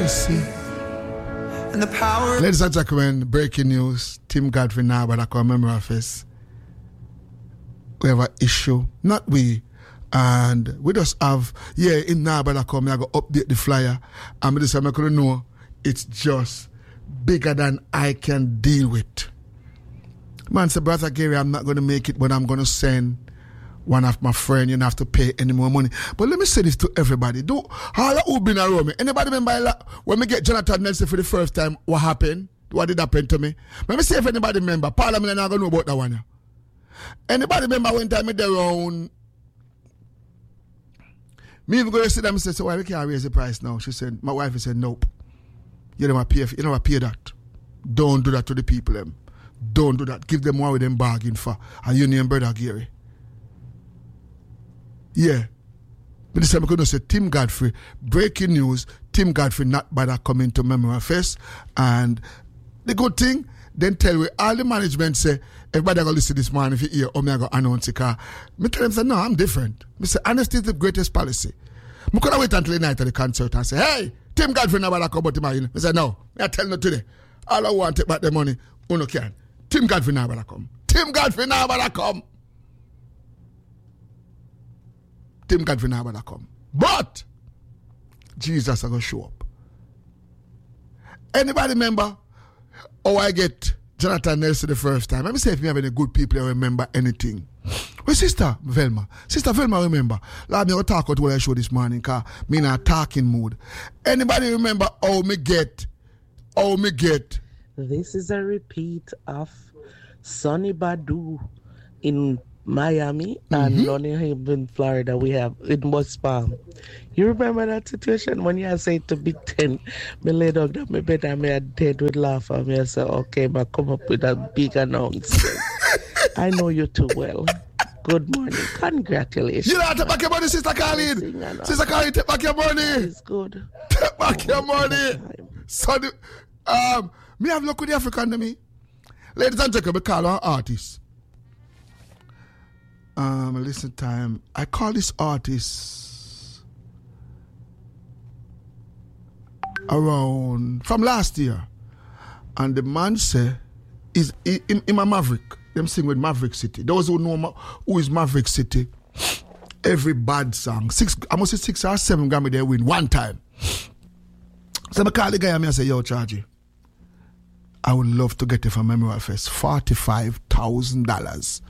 mercy. And the power. Ladies and gentlemen, breaking news. Tim Godfrey now, but I call Memory Office. We have an issue. Not we. And we just have, in now, but I go update the flyer. And I just I'm not going to know it's just bigger than I can deal with. Man said, Brother Gary, I'm not going to make it, but I'm going to send one of my friends. You don't have to pay any more money. But let me say this to everybody. All who been around me. Anybody remember when we get Jonathan Nelson for the first time, what happened? What did happen to me? Let me see if anybody remember. Parliament not going to know about that one. Anybody remember when time I did around? Me even go to see them and say, so why we can't raise the price now? She said, my wife said, nope. You never pay that. Don't do that to the people. Don't do that. Give them more with them bargain for. And you name Brother Gary. Yeah. But this time I'm going to say Tim Godfrey. Breaking news. Tim Godfrey not bother coming to Memory Fest. And the good thing, then tell we all the management say, everybody going to listen this morning if you hear, me I go announce it. Me tell them, say, no, I'm different. Me say, honesty is the greatest policy. Me could wait until the night of the concert and say, hey, Tim Godfrey never come about him. Me say, no, I tell you today. All I want to take back the money, uno can. Tim Godfrey never come. Tim Godfrey never come. Tim Godfrey never come. But Jesus are going to show up. Anybody remember how I get Jonathan Nelson the first time? Let me say if you have any good people who remember anything. Well, Sister Velma, remember. Let me talk about what I showed this morning because I'm in a talking mood. Anybody remember how me get? This is a repeat of Sonny Badu in Miami and Lonnie Hill in Florida. We have in West Palm. You remember that situation when you say to be 10, me lay down on my bed and me a dead with laugh and me say, okay, I come up with a big announcement. I know you too well. Good morning. Congratulations. You don't take back your money, Sister Colleen. Sister Colleen, take back your money. It's good. Take back your money. So, me have look with the African to me. Ladies and gentlemen, we call our artist. Listen time. I call this artist around from last year. And the man say is in my Maverick. Them sing with Maverick City. Those who know who is Maverick City, every bad song, 6 or 7 Grammy they win one time. So I call the guy and I say, yo, Chargy, I would love to get it from Memory Fest. $45,000.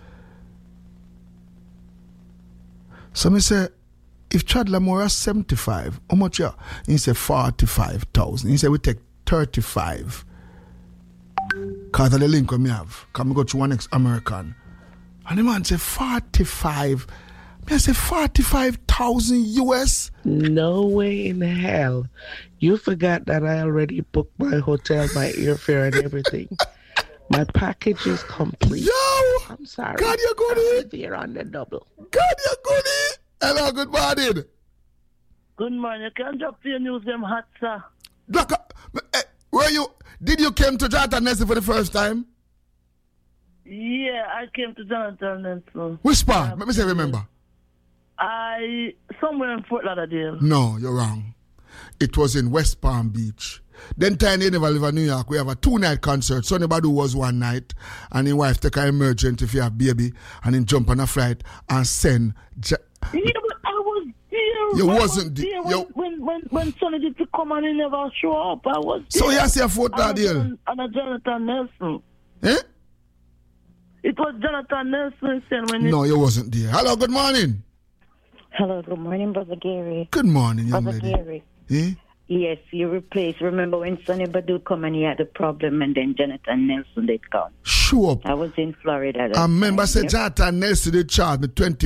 So I say, if Chad Lamora 75, how much yeah? He said 45,000. He said we take 35. Because of the link we have. Can we go to one ex-American? And the man said 45. I say 45,000 US. No way in hell. You forgot that I already booked my hotel, my airfare and everything. My package is complete. Yo! I'm sorry. God, you're good. Here on the double. God, you're good. Hello, good morning. Good morning. You can drop your news, them hot, sir. Look, did you came to Jonathan Nelson for the first time? Yeah, I came to Jonathan Nelson. Which part? Let me say, remember. Somewhere in Fort Lauderdale. No, you're wrong. It was in West Palm Beach. Then Tiny never live in New York. We have a 2-night concert. Sonny Badu was one night, and his wife take an emergent if you have baby, and then jump on a flight and send. Yeah, but I was there. You wasn't there. When Sonny did come and he never show up, I was there. So you see a Fort Lauderdale? And a Jonathan Nelson. Eh? It was Jonathan Nelson when No, you wasn't there. Hello, good morning. Hello, good morning, Brother Gary. Good morning, young Brother lady. Gary. Eh? Yes, you replaced. Remember when Sonny Badu come and he had a problem and then Jonathan Nelson did come? Sure. I was in Florida. I remember said Jonathan Nelson did charge me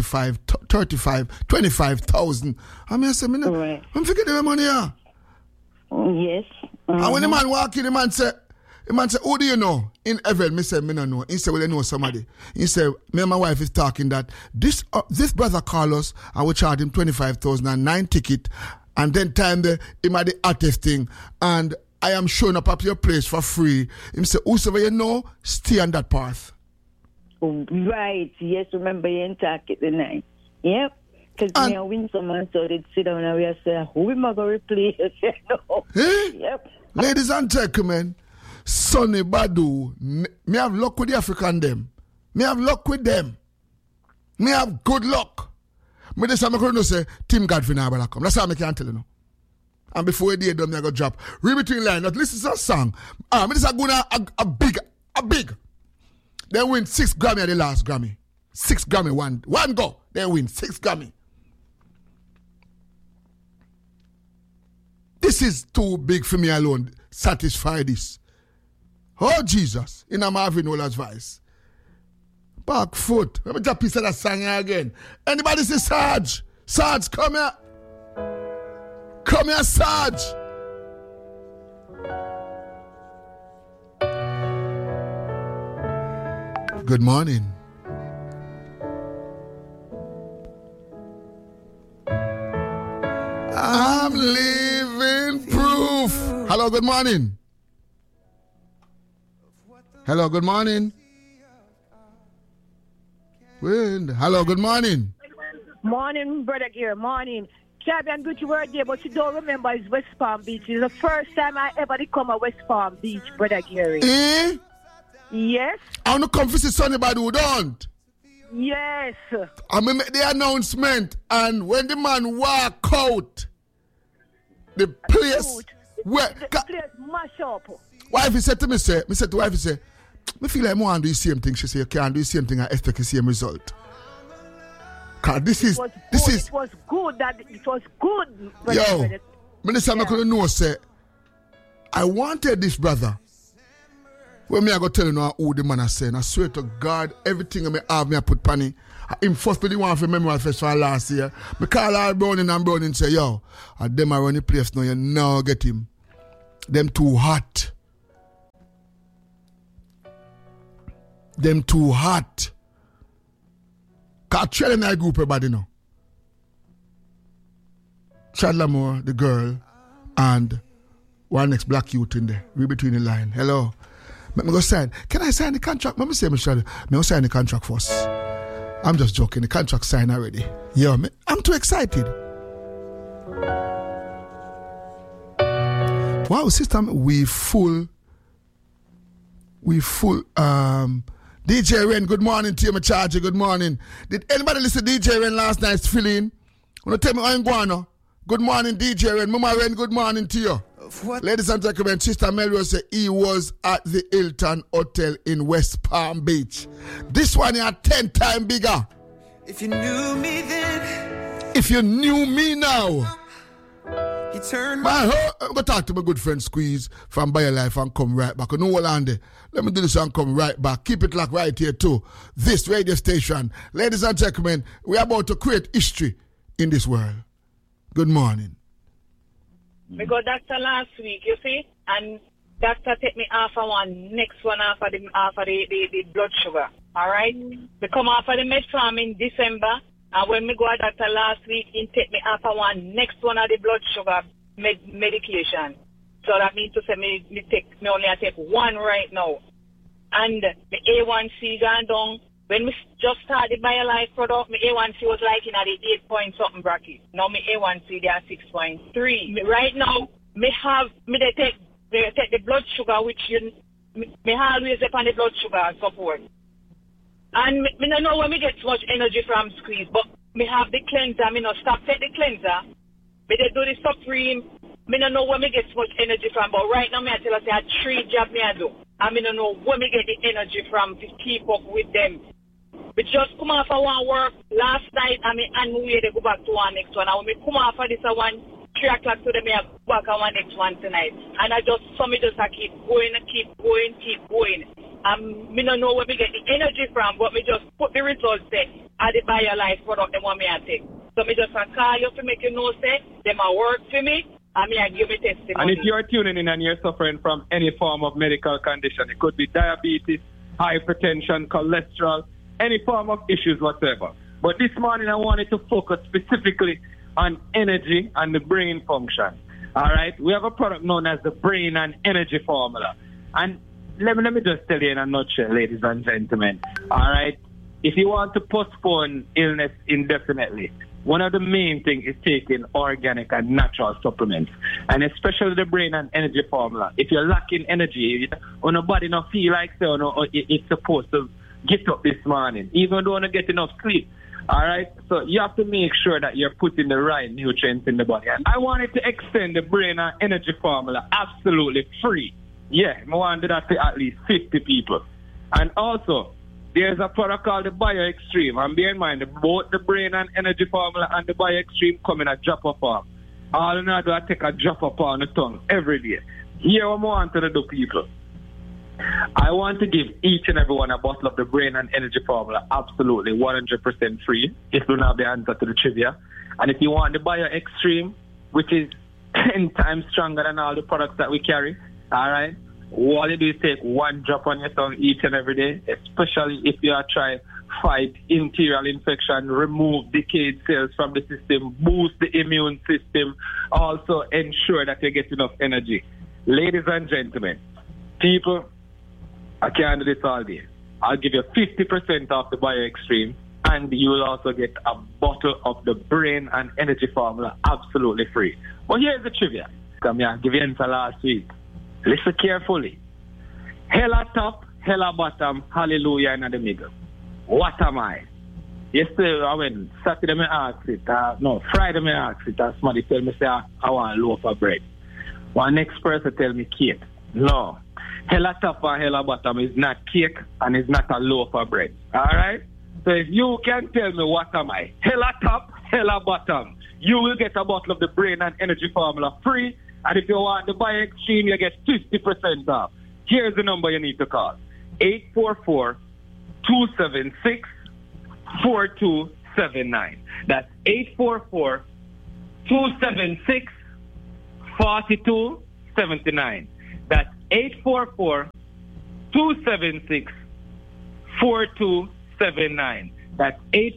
25,000. I mean, I said, right. I'm forgetting the money here. Yes. And when the man walk in, the man say, who do you know? In heaven, me say, me no know. He said, well, I know somebody. He said, me and my wife is talking that this brother Carlos, I will charge him 25,000 and 9 ticket. And then time him had the artist thing. And I am showing up at your place for free. Him say, whosoever you know, stay on that path. Right. Yes, remember you in talk it the night. Yep. Because me and win someone so they'd sit down and we say, who am I going to replace? You know? Eh? Yep. Ladies and gentlemen, Sonny Badu, me have luck with the African them. Me have luck with them. Me have good luck. Me this time I couldn't say Tim Godfrey now come. That's how I can tell you now. And before the day done, me I go drop. Read between lines. Not listen to a song. Me this a gonna a big. They win 6 Grammy at the last Grammy. 6 Grammy, one go. They win 6 Grammy. This is too big for me alone. Satisfy this. Oh Jesus, in a Marvin Ola's voice. Back foot. Let me just piece of that song here again. Anybody say Sarge? Sarge, come here. Come here, Sarge. Good morning. I'm living proof. Hello, good morning. Hello, good morning. Hello, good morning. Morning, Brother Gear. Morning. Caribbean Beauty were there, but you don't remember it's West Palm Beach. It's the first time I ever did come to West Palm Beach, Brother Gary. Eh? Yes. I want to come visit Sonny Badu, don't? Yes. I make the announcement, and when the man walk out, the place where the place mash up. Wife said to me, said to wife, me feel like I want to do the same thing. She said, you can't do the same thing and expect the same result. Cause it was good. Yo, Minister, I couldn't know, say, I wanted this brother. When me I go tell you now who the man I say, and I swear to God, everything I may have me I put penny. Him first be the one for Memorial Festival last year. Me call all Browning and Browning say, yo, and them I run the place now, you now get him. Them too hot. Them too hot. Cause Trell and I group everybody now. Chad Lamore, the girl, and one next black youth in there. Read between the line. Hello. Let me go sign. Can I sign the contract? Let me say, Michelle. May I sign the contract first? I'm just joking. The contract signed already. Yeah, I'm too excited. Wow, system, we full. DJ Ren, good morning to you, my charger. Good morning. Did anybody listen to DJ Ren last night's fill-in? Want to tell me how I'm going on? Good morning, DJ Ren. Mama Ren, good morning to you. Ladies and gentlemen, Sister Melrose said he was at the Hilton Hotel in West Palm Beach. This one is 10 times bigger. If you knew me then. If you knew me now. He turned I'm going to talk to my good friend Squeeze from BioLife and come right back. No Hollande. Let me do this and come right back. Keep it locked right here too. This radio station. Ladies and gentlemen, we are about to create history in this world. Good morning. We got doctor last week, you see, and doctor take me off of next one off of the blood sugar. All right, we come off of the metformin in December, and when we go to doctor last week, he take me off of next one of the blood sugar medication. So that means to say me only take one right now, and the A1C gone down. When we just started BioLife product, my A1C was like in the 8 point something bracket. Now my A1C they are 6.3. Right now, they take the blood sugar, which me always up on the blood sugar support. And me don't know when me get so much energy from Squeeze, but me have the cleanser. Me no stop take the cleanser. Me they do the Supreme. Me don't know when me get so much energy from, but right now me I tell us I 3 jobs me I do. And me don't know where me get the energy from to keep up with them. We just come off of one work last night and we to go back to one next one. And when we come off of this 3 o'clock today, me I go back on one next one tonight. And I just keep going. Me don't know where me get the energy from, but me just put the results there at the BioLife product, the one me I take. So me just call you to make you know, say, them a work for me. And me I give me testimony. And if you're tuning in and you're suffering from any form of medical condition, it could be diabetes, hypertension, cholesterol, any form of issues whatsoever. But this morning I wanted to focus specifically on energy and the brain function. All right? We have a product known as the Brain and Energy Formula. And let me just tell you in a nutshell, ladies and gentlemen. All right? If you want to postpone illness indefinitely, one of the main things is taking organic and natural supplements, and especially the brain and energy formula. If you're lacking energy, or nobody not feel like so, it's supposed to get up this morning, even though you don't get enough sleep. All right, so you have to make sure that you're putting the right nutrients in the body. And I wanted to extend the brain and energy formula absolutely free. Yeah, I wanted that to at least 50 people. And also, there's a product called the Bio Extreme. And bear in mind, both the brain and energy formula and the Bio Extreme come in a dropper form. All you do is take a dropper on the tongue every day. Here what I want to do, people. I want to give each and everyone a bottle of the brain and energy formula absolutely 100% free if you don't have the answer to the trivia. And if you want the Bio Extreme, which is 10 times stronger than all the products that we carry, all right, all you do is take one drop on your tongue each and every day, especially if you are trying to fight interior infection, remove decayed cells from the system, boost the immune system, also ensure that you get enough energy. Ladies and gentlemen, people, I can't do this all day. I'll give you 50% off the Bio Extreme, and you will also get a bottle of the brain and energy formula absolutely free. But here's the trivia. Come here, give you answer last week. Listen carefully. Hella top, hella bottom, hallelujah in the middle. What am I? Yesterday, Saturday I asked it, Friday I asked it, and somebody tell me, say, I want a loaf of bread. One next person tell me cake. No. Hella top and hella bottom is not cake and is not a loaf of bread. Alright? So if you can tell me what am I, hella top, hella bottom, you will get a bottle of the brain and energy formula free. And if you want to buy Extreme, you get 50% off. Here's the number you need to call. 844-276-4279. That's 844-276-4279. That's 844-276-4279. That's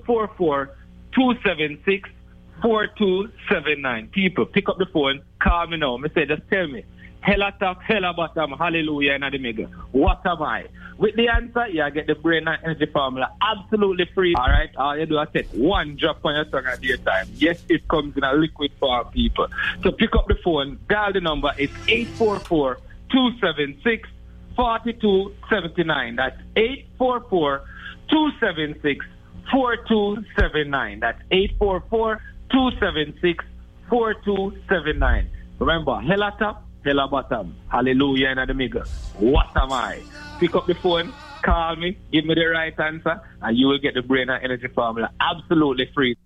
844-276-4279. People, pick up the phone, call me now. Me say, just tell me, hella top, hella bottom, hallelujah, in the middle. What am I? With the answer, you get the brain and energy formula absolutely free. All right, all you do is take one drop on your tongue at your time. Yes, it comes in a liquid form, people. So pick up the phone, dial the number. It's 844-276-4279. That's 844-276-4279. That's 844-276-4279. Remember, hella top, hella bottom, hallelujah in the middle. What am I? Pick up the phone, call me, give me the right answer, and you will get the brain and energy formula absolutely free.